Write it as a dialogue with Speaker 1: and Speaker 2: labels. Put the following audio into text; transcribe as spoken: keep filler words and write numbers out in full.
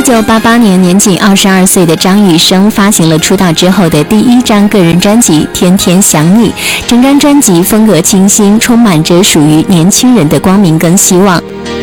Speaker 1: 九八八年，年仅二十二岁的张雨生发行了出道之后的第一张个人专辑《天天想你》。整张专辑风格清新，充满着属于年轻人的光明跟希望。